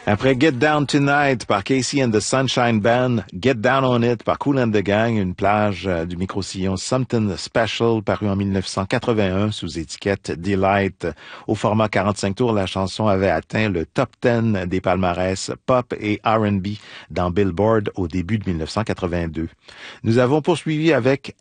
Après Get Down Tonight par Casey and the Sunshine Band, Get Down on It par Kool and the Gang, une plage du micro-sillon Something Special paru en 1981 sous étiquette Delight. Au format 45 tours, la chanson avait atteint le top 10 des palmarès pop et R&B dans Billboard au début de 1982. Nous avons poursuivi avec